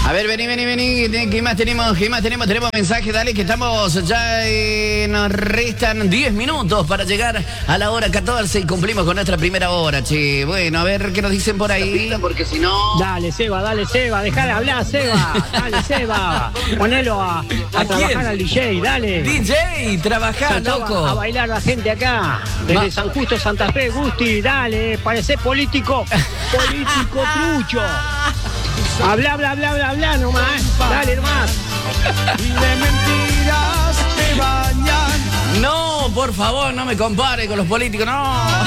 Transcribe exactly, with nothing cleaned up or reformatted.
A ver, vení, vení, vení. ¿Qué más tenemos? ¿Qué más tenemos? Tenemos mensaje, dale, que estamos ya. Eh, nos restan diez minutos para llegar a la hora catorce y cumplimos con nuestra primera hora, che. Bueno, a ver qué nos dicen por ahí. Porque si no. Dale, Seba, dale, Seba. Dejá de hablar, Seba. Dale, Seba. Ponelo a, a, ¿A trabajar quién? al D J, dale. D J, trabajá, Soltá loco. A, a bailar la gente acá. Desde Ma- San Justo, Santa Fe, Gusti, dale. Parece político. Político trucho. Habla, bla, bla, bla, bla nomás. Dale nomás. Y de mentiras te bañan. No, por favor, no me compare con los políticos, no.